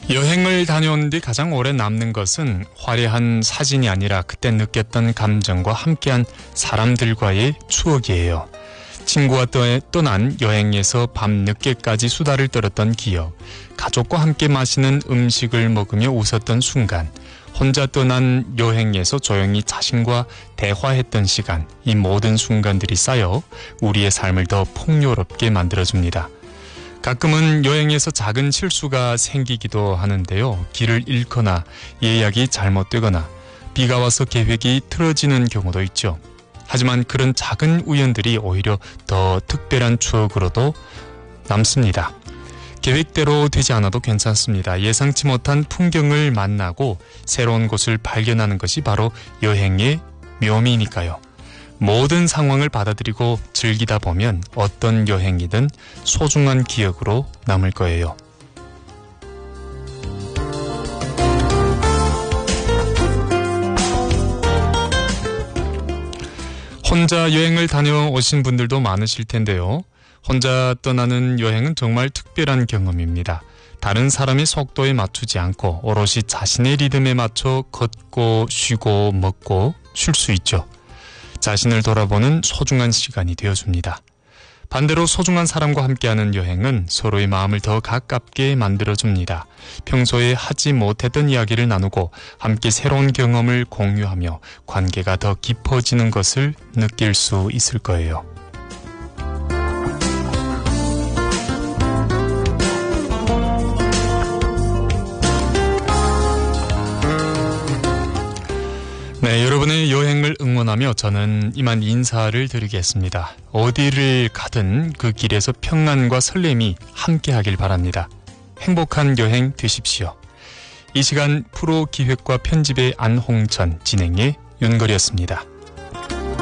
여행을 다녀온 뒤 가장 오래 남는 것은 화려한 사진이 아니라 그때 느꼈던 감정과 함께한 사람들과의 추억이에요. 친구와 떠난 여행에서 밤늦게까지 수다를 떨었던 기억, 가족과 함께 마시는 음식을 먹으며 웃었던 순간, 혼자 떠난 여행에서 조용히 자신과 대화했던 시간, 이 모든 순간들이 쌓여 우리의 삶을 더 풍요롭게 만들어줍니다. 가끔은 여행에서 작은 실수가 생기기도 하는데요. 길을 잃거나 예약이 잘못되거나 비가 와서 계획이 틀어지는 경우도 있죠. 하지만 그런 작은 우연들이 오히려 더 특별한 추억으로도 남습니다. 계획대로 되지 않아도 괜찮습니다. 예상치 못한 풍경을 만나고 새로운 곳을 발견하는 것이 바로 여행의 묘미니까요. 모든 상황을 받아들이고 즐기다 보면 어떤 여행이든 소중한 기억으로 남을 거예요. 혼자 여행을 다녀오신 분들도 많으실 텐데요. 혼자 떠나는 여행은 정말 특별한 경험입니다. 다른 사람의 속도에 맞추지 않고 오롯이 자신의 리듬에 맞춰 걷고 쉬고 먹고 쉴 수 있죠. 자신을 돌아보는 소중한 시간이 되어줍니다. 반대로 소중한 사람과 함께하는 여행은 서로의 마음을 더 가깝게 만들어줍니다. 평소에 하지 못했던 이야기를 나누고 함께 새로운 경험을 공유하며 관계가 더 깊어지는 것을 느낄 수 있을 거예요. 네, 여러분의 여행을 응원하며 저는 이만 인사를 드리겠습니다. 어디를 가든 그 길에서 평안과 설렘이 함께하길 바랍니다. 행복한 여행 되십시오. 이 시간 프로 기획과 편집의 안홍천, 진행의 윤걸이었습니다.